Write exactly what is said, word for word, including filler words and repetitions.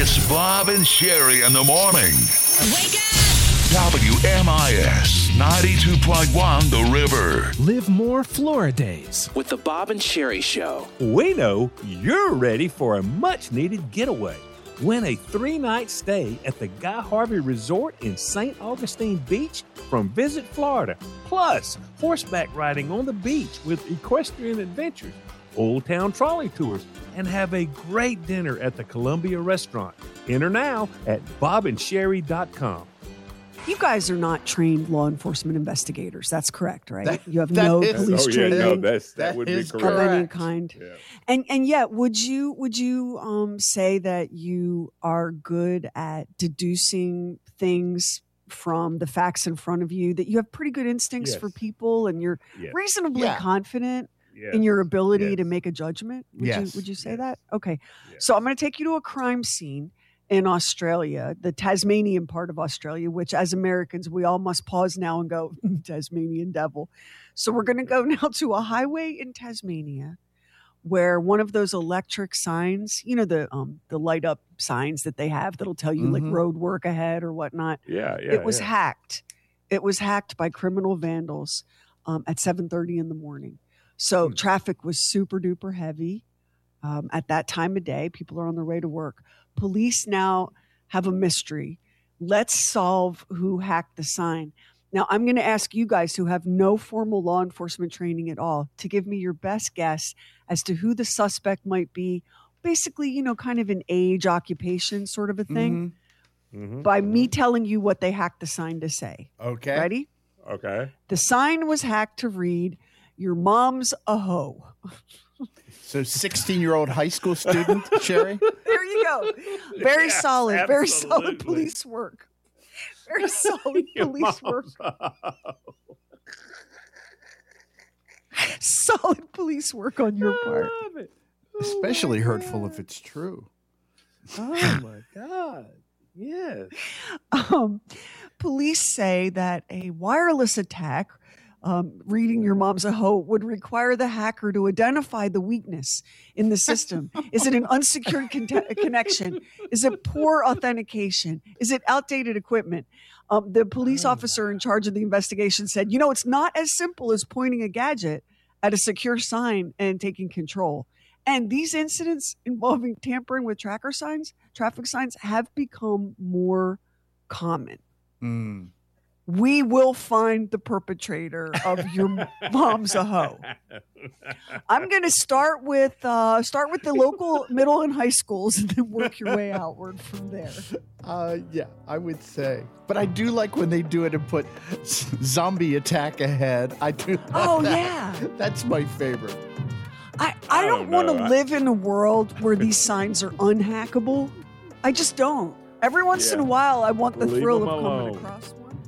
It's Bob and Sherry in the morning. Wake up! W M I S ninety-two point one The River. Live more Flora days with the Bob and Sherry Show. We know you're ready for a much-needed getaway. Win a three-night stay at the Guy Harvey Resort in Saint Augustine Beach from Visit Florida. Plus, horseback riding on the beach with equestrian adventures, Old Town trolley tours, and have a great dinner at the Columbia Restaurant. Enter now at bob and sherry dot com. You guys are not trained law enforcement investigators. That's correct, right? That, you have that no is, police oh, yeah, training no, that's, that, that would is be of correct. any kind. Yeah. And and yet, would you would you um, say that you are good at deducing things from the facts in front of you? That you have pretty good instincts Yes. for people, and you're Yes. reasonably Yeah. confident Yes. in your ability Yes. to make a judgment? Would you Yes. would you say Yes. that? Okay. Yes. So I'm going to take you to a crime scene in Australia, the Tasmanian part of Australia, which as Americans, we all must pause now and go, Tasmanian devil. So we're going to go now to a highway in Tasmania where one of those electric signs, you know, the um, the light up signs that they have that'll tell you Mhm. like road work ahead or whatnot. Yeah, yeah. it was yeah. hacked. It was hacked by criminal vandals um, at seven thirty in the morning. So Hmm. traffic was super duper heavy um, at that time of day. People are on their way to work. Police now have a mystery. Let's solve who hacked the sign. Now, I'm going to ask you guys who have no formal law enforcement training at all to give me your best guess as to who the suspect might be. Basically, you know, kind of an age, occupation sort of a thing Mhm, by mhm. me telling you what they hacked the sign to say. Okay. Ready? Okay. The sign was hacked to read, "Your mom's a hoe." So sixteen-year-old high school student, Sherry? There you go. Very Yes, solid. Very solid absolutely. police work. Very solid Your police work. mom's- Solid police work on your part. I love it. Oh, Especially my hurtful God. if it's true. Oh my God. Yes. Um, police say that a wireless attack, um, reading your mom's a hoe, would require the hacker to identify the weakness in the system. Is it an unsecured con- connection? Is it poor authentication? Is it outdated equipment? Um, the police officer in charge of the investigation said, you know, it's not as simple as pointing a gadget at a secure sign and taking control. And these incidents involving tampering with tracker signs, traffic signs, have become more common. Mm. We will find the perpetrator of your mom's a hoe. I'm going to start with uh, start with the local middle and high schools, and then work your way outward from there. Uh, yeah, I would say. But I do like when they do it and put z- zombie attack ahead. I do. Oh, that. yeah. That's my favorite. I, I I don't don't want to know. I- live in a world where these signs are unhackable. I just don't. Every once in Yeah. a while, I want the Leave thrill them of coming alone. across one.